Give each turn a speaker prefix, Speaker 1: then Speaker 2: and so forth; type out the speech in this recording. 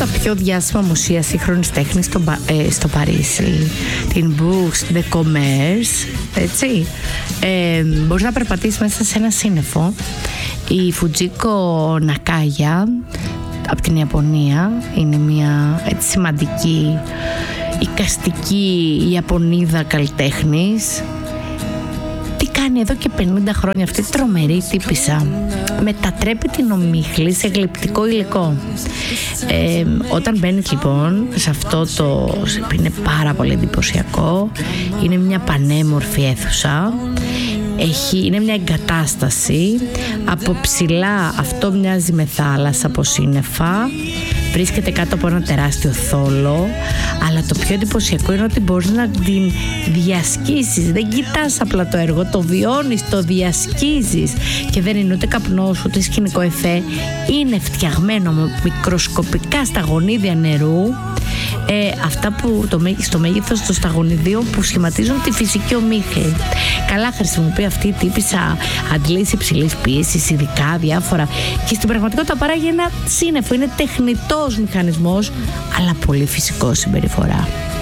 Speaker 1: τα πιο διάσημα μουσεία σύγχρονης τέχνης στο Παρίσι, την Bourse de Commerce, έτσι. Μπορείς να περπατήσεις μέσα σε ένα σύννεφο. Η Fujiko Nakaya από την Ιαπωνία είναι μια έτσι σημαντική εικαστική Ιαπωνίδα καλλιτέχνης. Τι κάνει εδώ και 50 χρόνια αυτή η τρομερή τύπισσα? Μετατρέπει την ομίχλη σε γλυπτικό υλικό. Όταν μπαίνεις λοιπόν σε αυτό το, είναι πάρα πολύ εντυπωσιακό, είναι μια πανέμορφη αίθουσα. Είναι μια εγκατάσταση. Από ψηλά αυτό μοιάζει με θάλασσα, από σύννεφα. Βρίσκεται κάτω από ένα τεράστιο θόλο. Αλλά το πιο εντυπωσιακό είναι ότι μπορείς να την διασκήσεις. Δεν κοιτάς απλά το έργο, το βιώνεις, το διασκίζεις. Και δεν είναι ούτε καπνός ούτε σκηνικό εφέ. Είναι φτιαγμένο με μικροσκοπικά σταγονίδια νερού. Αυτά που στο μέγεθος των σταγονιδίων που σχηματίζουν τη φυσική ομίχλη. Καλά χρησιμοποιεί αυτή η τύπισσα αντλήσεις υψηλής πίεσης, ειδικά διάφορα. Και στην πραγματικότητα παράγει ένα σύννεφο. Είναι τεχνητός μηχανισμός, αλλά πολύ φυσικό συμπεριφορά.